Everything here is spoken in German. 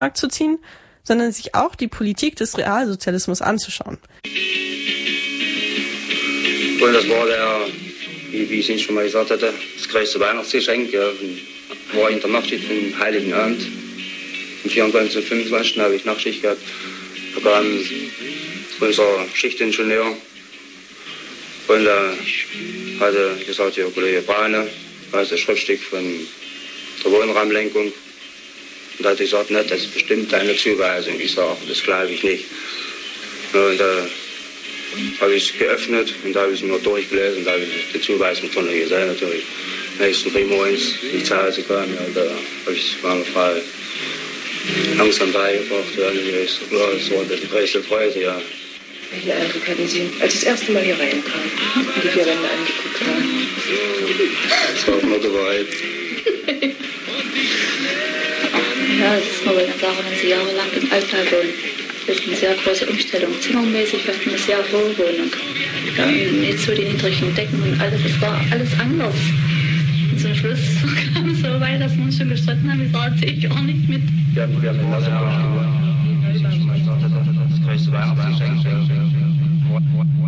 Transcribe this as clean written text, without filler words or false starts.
zu ziehen, sondern sich auch die Politik des Realsozialismus anzuschauen. Und das war wie ich Ihnen schon mal gesagt hatte, das größte Weihnachtsgeschenk. Ja, war in der Nachtschicht vom Heiligen Abend. Am 24. und 25. habe ich Nachtschicht gehabt. Da kam unser Schichtingenieur und hatte gesagt, ja, Kollege Brane, das Schriftstück von der Wohnraumlenkung. Und da hat er gesagt, ne, das ist bestimmt eine Zuweisung. Ich sage, das glaube ich nicht. Und da habe ich es geöffnet und da habe ich es nur durchgelesen und da habe ich die Zuweisung drin gesehen. Natürlich nächsten Früh morgens, wie ich zu Hause kam, ja, da habe ich meine Frau langsam beigebracht. Ja, das war die größte Freude, ja. Welchen Eindruck hatten Sie, als Sie das erste Mal hier reinkamen und die vier Wände angeguckt haben? Das war auch nur die Wahrheit. Ja, das ist mal eine Sache, wenn Sie jahrelang im Altbau wohnen. Das ist eine sehr große Umstellung. Zimmermäßig war es eine sehr hohe Wohnung. Ja, nicht so die niedrigen Decken und alles, es war alles anders. Und zum Schluss kam es so weit, dass wir uns schon gestritten haben, ich sage, ich auch nicht mit. Ja, wir haben das größte Weihnachtsgeschenk.